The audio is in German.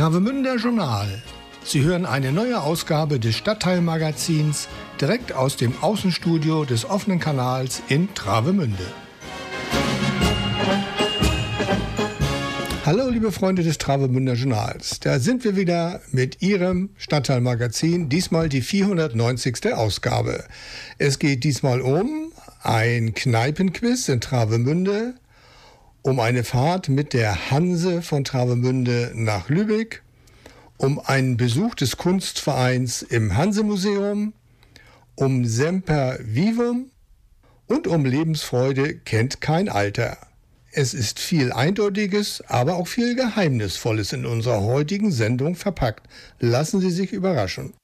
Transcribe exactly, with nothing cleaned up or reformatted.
Travemünder Journal. Sie hören eine neue Ausgabe des Stadtteilmagazins direkt aus dem Außenstudio des offenen Kanals in Travemünde. Hallo liebe Freunde des Travemünder Journals, da sind wir wieder mit Ihrem Stadtteilmagazin, diesmal die vierhundertneunzigste Ausgabe. Es geht diesmal um ein Kneipenquiz in Travemünde, um eine Fahrt mit der Hanse von Travemünde nach Lübeck, um einen Besuch des Kunstvereins im Hansemuseum, um Semper Vivum und um Lebensfreude kennt kein Alter. Es ist viel Eindeutiges, aber auch viel Geheimnisvolles in unserer heutigen Sendung verpackt. Lassen Sie sich überraschen.